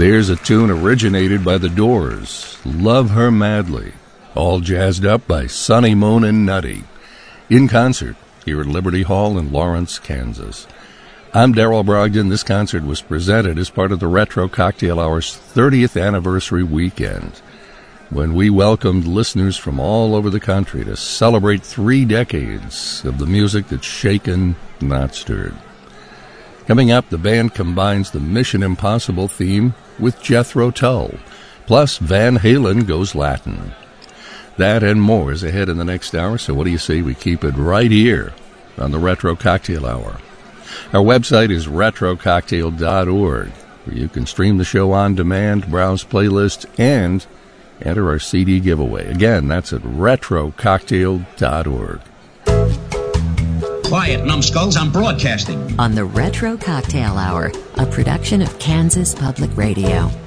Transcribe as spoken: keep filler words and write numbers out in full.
There's a tune originated by The Doors, Love Her Madly, all jazzed up by Sonny Moon and Nutty, in concert here at Liberty Hall in Lawrence, Kansas. I'm Darrell Brogdon. This concert was presented as part of the Retro Cocktail Hour's thirtieth anniversary weekend, when we welcomed listeners from all over the country to celebrate three decades of the music that's shaken, not stirred. Coming up, the band combines the Mission Impossible theme with Jethro Tull, plus Van Halen goes Latin. That and more is ahead in the next hour, so what do you say we keep it right here on the Retro Cocktail Hour? Our website is retro cocktail dot org, where you can stream the show on demand, browse playlists, and enter our C D giveaway. Again, that's at retro cocktail dot org. Quiet, numbskulls, I'm broadcasting. On the Retro Cocktail Hour, a production of Kansas Public Radio.